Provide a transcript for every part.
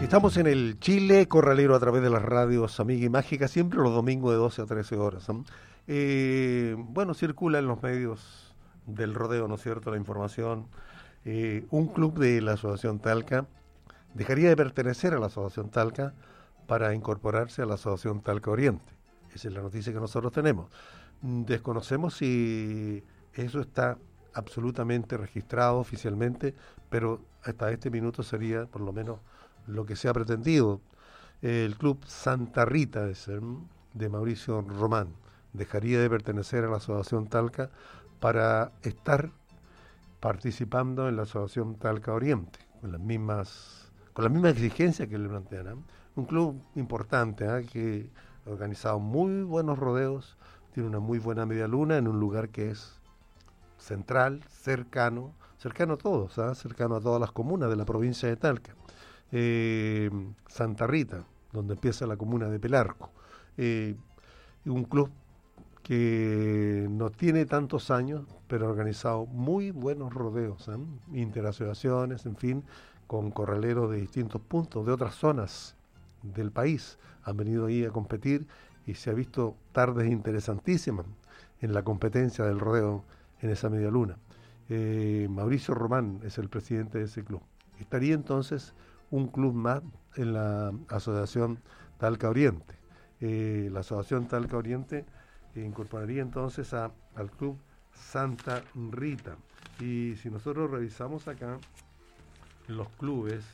Estamos en el Chile Corralero a través de las radios Amiga y Mágica, siempre los domingos de 12 a 13 horas. Bueno, circula en los medios del rodeo, ¿no es cierto?, la información. Un club de la Asociación Talca dejaría de pertenecer a la Asociación Talca para incorporarse a la Asociación Talca Oriente. Esa es la noticia que nosotros tenemos. Desconocemos si eso está absolutamente registrado oficialmente, pero hasta este minuto sería por lo menos lo que se ha pretendido. El club Santa Rita de Mauricio Román dejaría de pertenecer a la Asociación Talca para estar participando en la Asociación Talca Oriente, con las mismas exigencias que le plantean. Un club importante, que ha organizado muy buenos rodeos, tiene una muy buena media luna en un lugar que es central, cercano a todos, cercano a todas las comunas de la provincia de Talca. Santa Rita, donde empieza la comuna de Pelarco. Un club que no tiene tantos años, pero ha organizado muy buenos rodeos, interasociaciones, en fin, con corraleros de distintos puntos, de otras zonas del país. Han venido ahí a competir y se ha visto tardes interesantísimas en la competencia del rodeo en esa media luna. Mauricio Román es el presidente de ese club. Estaría entonces un club más en la Asociación Talca Oriente. La Asociación Talca Oriente incorporaría entonces al club Santa Rita. Y si nosotros revisamos acá los clubes,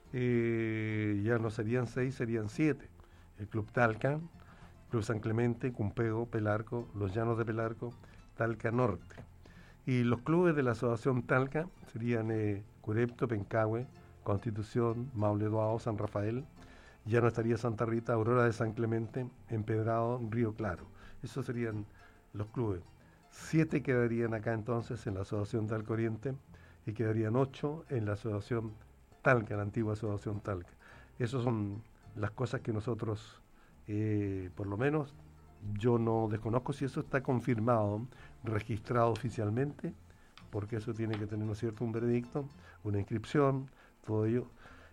ya no serían 6, serían 7. El club Talca, Club San Clemente, Cumpego, Pelarco, Los Llanos de Pelarco, Talca Norte. Y los clubes de la Asociación Talca serían Curepto, Pencahue, Constitución, Maule Duao, San Rafael. Ya no estaría Santa Rita, Aurora de San Clemente, Empedrado, Río Claro. Esos serían los clubes. 7 quedarían acá entonces en la Asociación Talca Oriente y quedarían 8 en la Asociación Talca, la antigua Asociación Talca. Esas son las cosas que nosotros, por lo menos, yo no desconozco si eso está confirmado, registrado oficialmente, porque eso tiene que tener, ¿no es cierto?, un veredicto, una inscripción, todo ello.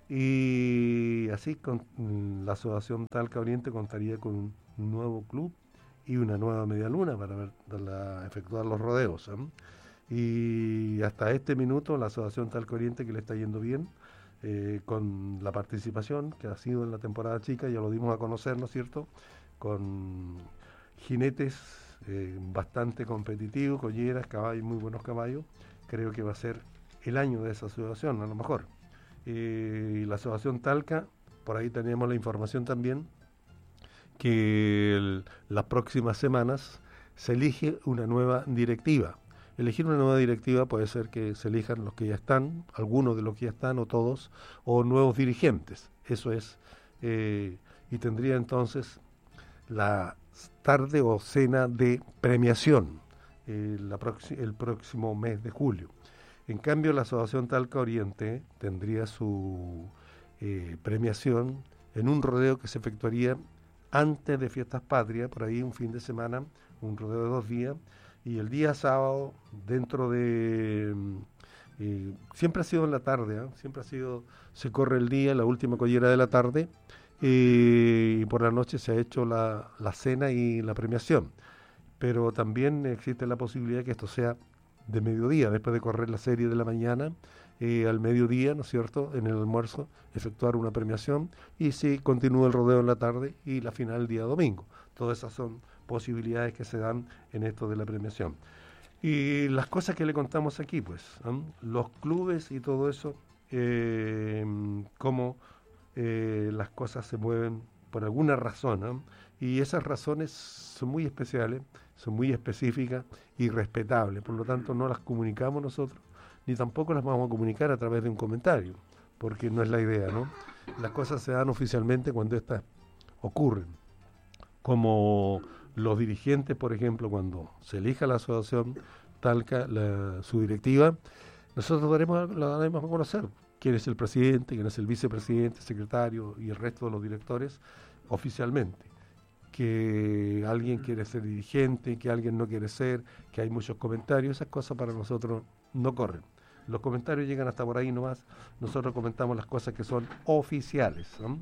Y así la Asociación Talca Oriente contaría con un nuevo club y una nueva media luna para efectuar los rodeos. Y hasta este minuto la Asociación Talca Oriente, que le está yendo bien, con la participación que ha sido en la temporada chica, ya lo dimos a conocer, ¿no es cierto?, con jinetes bastante competitivos, colleras, caballos, muy buenos caballos. Creo que va a ser el año de esa asociación, a lo mejor. La Asociación Talca, por ahí tenemos la información también, que las próximas semanas se elige una nueva directiva. Elegir una nueva directiva puede ser que se elijan los que ya están, algunos de los que ya están, o todos, o nuevos dirigentes. Eso es, y tendría entonces la tarde o cena de premiación el próximo mes de julio. En cambio, la Asociación Talca Oriente tendría su premiación en un rodeo que se efectuaría antes de Fiestas Patrias, por ahí un fin de semana, un rodeo de 2 días, y el día sábado, dentro de... siempre ha sido en la tarde, se corre el día, la última collera de la tarde, y por la noche se ha hecho la cena y la premiación. Pero también existe la posibilidad de que esto sea de mediodía, después de correr la serie de la mañana, al mediodía, ¿no es cierto?, en el almuerzo, efectuar una premiación, y si continúa el rodeo en la tarde y la final el día domingo. Todas esas son posibilidades que se dan en esto de la premiación. Y las cosas que le contamos aquí, pues, los clubes y todo eso, cómo las cosas se mueven por alguna razón, y esas razones son muy especiales, son muy específicas y respetables, por lo tanto no las comunicamos nosotros, ni tampoco las vamos a comunicar a través de un comentario, porque no es la idea, ¿no? Las cosas se dan oficialmente cuando estas ocurren, como los dirigentes, por ejemplo, cuando se elija la Asociación Talca, su directiva, nosotros la daremos a conocer quién es el presidente, quién es el vicepresidente, secretario y el resto de los directores oficialmente. Que alguien quiere ser dirigente, que alguien no quiere ser, que hay muchos comentarios, esas cosas para nosotros no corren. Los comentarios llegan hasta por ahí nomás. Nosotros comentamos las cosas que son oficiales, ¿no?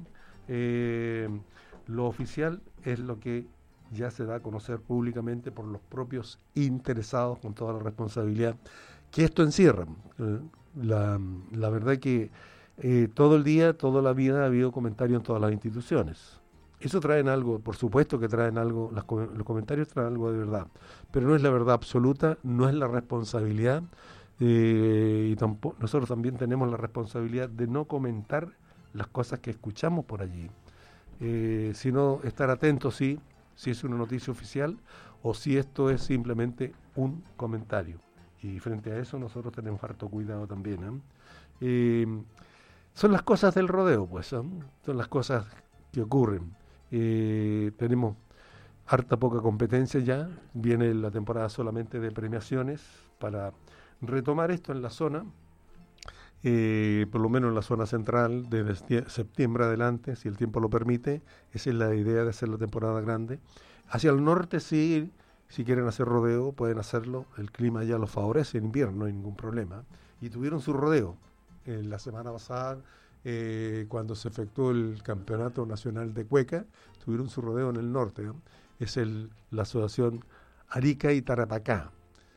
Lo oficial es lo que ya se da a conocer públicamente por los propios interesados, con toda la responsabilidad que esto encierra. La verdad que todo el día, toda la vida ha habido comentarios en todas las instituciones. Eso traen algo, por supuesto que traen algo, los comentarios traen algo de verdad, pero no es la verdad absoluta, no es la responsabilidad, y tampoco, nosotros también tenemos la responsabilidad de no comentar las cosas que escuchamos por allí, sino estar atentos si es una noticia oficial o si esto es simplemente un comentario. Y frente a eso nosotros tenemos harto cuidado también, son las cosas del rodeo, pues, son las cosas que ocurren. Tenemos harta poca competencia ya, viene la temporada solamente de premiaciones para retomar esto en la zona, por lo menos en la zona central, desde septiembre adelante, si el tiempo lo permite. Esa es la idea de hacer la temporada grande. Hacia el norte sí, si quieren hacer rodeo pueden hacerlo, el clima ya lo favorece, en invierno no hay ningún problema, y tuvieron su rodeo la semana pasada. Cuando se efectuó el Campeonato Nacional de Cueca, tuvieron su rodeo en el norte, ¿no? Es la asociación Arica y Tarapacá.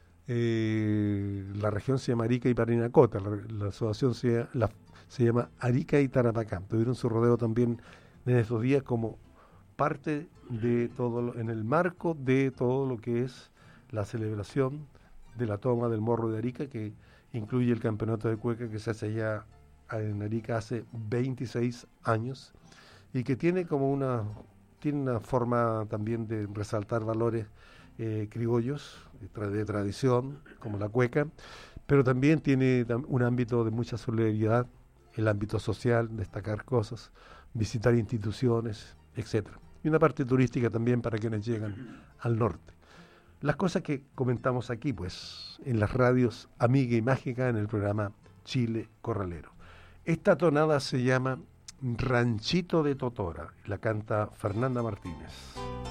La región se llama Arica y Parinacota, la asociación se llama Arica y Tarapacá. Tuvieron su rodeo también en estos días como parte de todo, en el marco de todo lo que es la celebración de la toma del Morro de Arica, que incluye el Campeonato de Cueca que se hace ya en Arica hace 26 años y que tiene como una forma también de resaltar valores criollos de tradición como la cueca, pero también tiene un ámbito de mucha solidaridad, el ámbito social, destacar cosas, visitar instituciones, etcétera, y una parte turística también para quienes llegan al norte. Las cosas que comentamos aquí, pues, en las radios Amiga y Mágica, en el programa Chile Corralero. Esta tonada se llama Ranchito de Totora, la canta Fernanda Martínez.